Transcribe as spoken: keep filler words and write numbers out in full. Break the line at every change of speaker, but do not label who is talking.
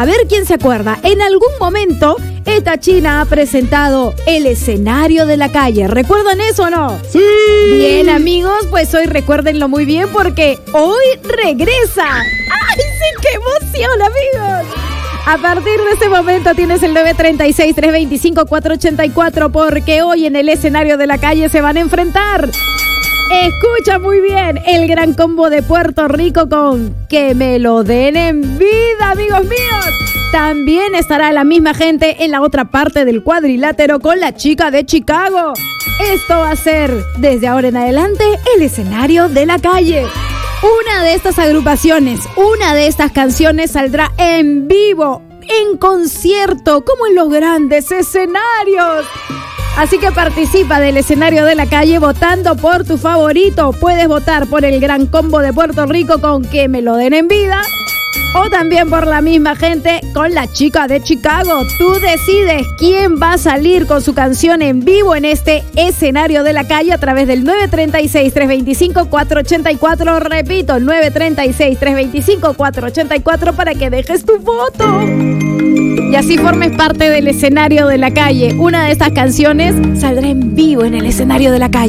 A ver quién se acuerda. En algún momento, esta china ha presentado el escenario de la calle. ¿Recuerdan eso o no?
¡Sí!
Bien, amigos, pues hoy recuérdenlo muy bien porque hoy regresa. ¡Ay, sí, qué emoción, amigos! A partir de ese momento tienes el nueve tres seis, tres dos cinco, cuatro ocho cuatro porque hoy en el escenario de la calle se van a enfrentar. Escucha muy bien, el gran combo de Puerto Rico con Que me lo den en vida, amigos míos. También estará la misma gente en la otra parte del cuadrilátero con la chica de Chicago. Esto va a ser, desde ahora en adelante, el escenario de la calle. Una de estas agrupaciones, una de estas canciones saldrá en vivo, en concierto, como en los grandes escenarios. Así que participa del escenario de la calle votando por tu favorito. Puedes votar por el gran combo de Puerto Rico con Que me lo den en vida. O también por la misma gente con la chica de Chicago. Tú decides quién va a salir con su canción en vivo en este escenario de la calle a través del nueve tres seis, tres dos cinco, cuatro ocho cuatro. Repito, nueve tres seis, tres dos cinco, cuatro ocho cuatro para que dejes tu voto. Y así formes parte del escenario de la calle. Una de estas canciones saldrá en vivo en el escenario de la calle.